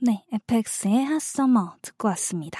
네, FX의 핫서머 듣고 왔습니다.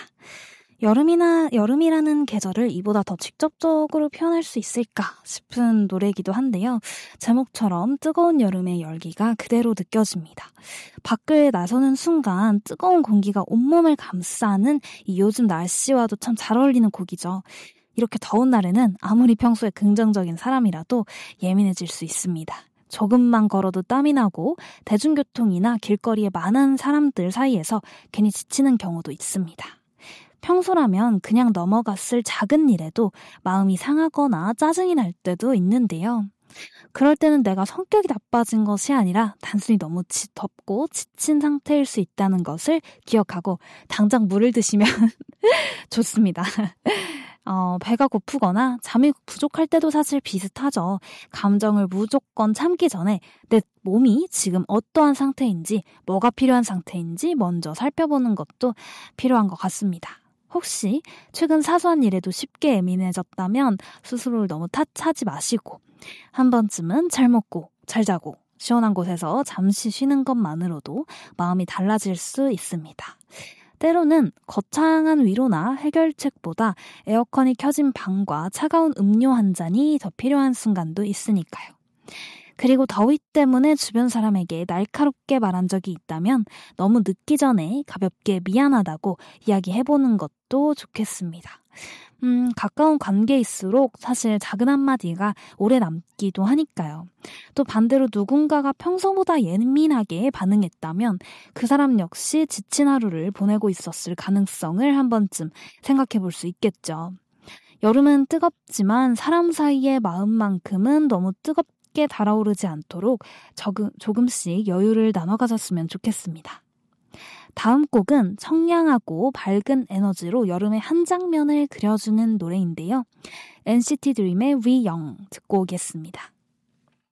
여름이라는 계절을 이보다 더 직접적으로 표현할 수 있을까 싶은 노래이기도 한데요. 제목처럼 뜨거운 여름의 열기가 그대로 느껴집니다. 밖을 나서는 순간 뜨거운 공기가 온몸을 감싸는 이 요즘 날씨와도 참 잘 어울리는 곡이죠. 이렇게 더운 날에는 아무리 평소에 긍정적인 사람이라도 예민해질 수 있습니다. 조금만 걸어도 땀이 나고 대중교통이나 길거리에 많은 사람들 사이에서 괜히 지치는 경우도 있습니다. 평소라면 그냥 넘어갔을 작은 일에도 마음이 상하거나 짜증이 날 때도 있는데요. 그럴 때는 내가 성격이 나빠진 것이 아니라 단순히 너무 덥고 지친 상태일 수 있다는 것을 기억하고 당장 물을 드시면 좋습니다. 배가 고프거나 잠이 부족할 때도 사실 비슷하죠. 감정을 무조건 참기 전에 내 몸이 지금 어떠한 상태인지, 뭐가 필요한 상태인지 먼저 살펴보는 것도 필요한 것 같습니다. 혹시 최근 사소한 일에도 쉽게 예민해졌다면 스스로를 너무 탓하지 마시고 한 번쯤은 잘 먹고 잘 자고 시원한 곳에서 잠시 쉬는 것만으로도 마음이 달라질 수 있습니다. 때로는 거창한 위로나 해결책보다 에어컨이 켜진 방과 차가운 음료 한 잔이 더 필요한 순간도 있으니까요. 그리고 더위 때문에 주변 사람에게 날카롭게 말한 적이 있다면 너무 늦기 전에 가볍게 미안하다고 이야기해보는 것도 좋겠습니다. 가까운 관계일수록 사실 작은 한마디가 오래 남기도 하니까요. 또 반대로 누군가가 평소보다 예민하게 반응했다면 그 사람 역시 지친 하루를 보내고 있었을 가능성을 한 번쯤 생각해 볼 수 있겠죠. 여름은 뜨겁지만 사람 사이의 마음만큼은 너무 뜨겁게 달아오르지 않도록 조금씩 여유를 나눠 가졌으면 좋겠습니다. 다음 곡은 청량하고 밝은 에너지로 여름의 한 장면을 그려주는 노래인데요. NCT DREAM의 We Young 듣고 오겠습니다.